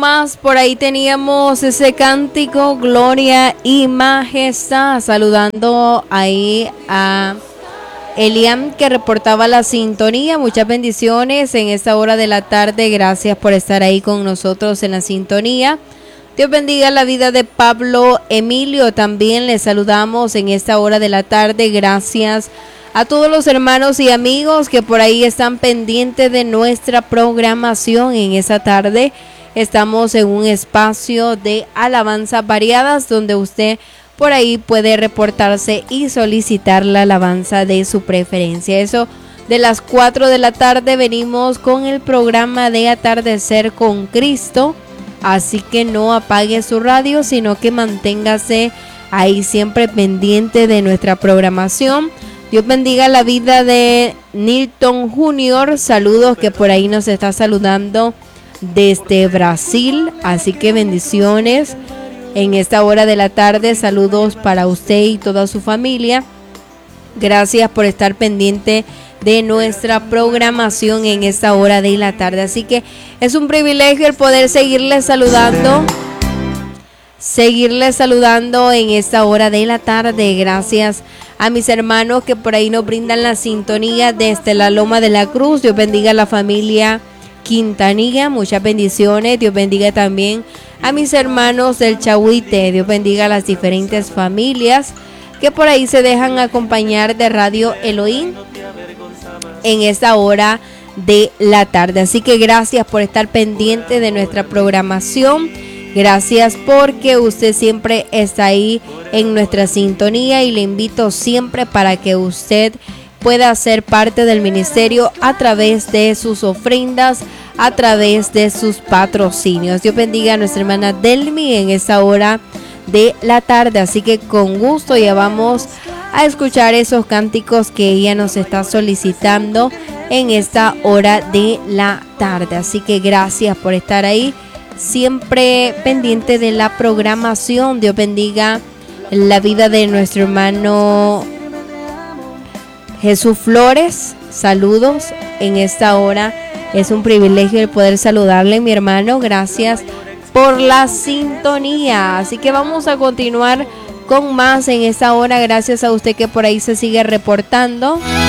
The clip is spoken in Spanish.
Más por ahí teníamos ese cántico Gloria y Majestad, saludando ahí a Eliam que reportaba la sintonía. Muchas bendiciones en esta hora de la tarde, gracias por estar ahí con nosotros en la sintonía. Dios bendiga la vida de Pablo Emilio, también le saludamos en esta hora de la tarde. Gracias a todos los hermanos y amigos que por ahí están pendientes de nuestra programación en esta tarde. Estamos en un espacio de alabanzas variadas donde usted por ahí puede reportarse y solicitar la alabanza de su preferencia. Eso de las 4 de la tarde venimos con el programa de Atardecer con Cristo. Así que no apague su radio, sino que manténgase ahí siempre pendiente de nuestra programación. Dios bendiga la vida de Nilton Junior. Saludos, que por ahí nos está saludando desde Brasil. Así que bendiciones en esta hora de la tarde. Saludos para usted y toda su familia. Gracias por estar pendiente de nuestra programación en esta hora de la tarde. Así que es un privilegio el poder seguirles saludando en esta hora de la tarde. Gracias a mis hermanos que por ahí nos brindan la sintonía desde la Loma de la Cruz. Dios bendiga a la familia Quintanilla, muchas bendiciones. Dios bendiga también a mis hermanos del Chahuite. Dios bendiga a las diferentes familias que por ahí se dejan acompañar de Radio Elohim en esta hora de la tarde. Así que gracias por estar pendiente de nuestra programación. Gracias porque usted siempre está ahí en nuestra sintonía, y le invito siempre para que usted pueda ser parte del ministerio a través de sus ofrendas, a través de sus patrocinios. Dios bendiga a nuestra hermana Delmi en esta hora de la tarde. Así que con gusto ya vamos a escuchar esos cánticos que ella nos está solicitando en esta hora de la tarde. Así que gracias por estar ahí, siempre pendiente de la programación. Dios bendiga la vida de nuestro hermano Jesús Flores. Saludos en esta hora. Es un privilegio el poder saludarle, mi hermano. Gracias por la sintonía. Así que vamos a continuar con más en esta hora. Gracias a usted que por ahí se sigue reportando.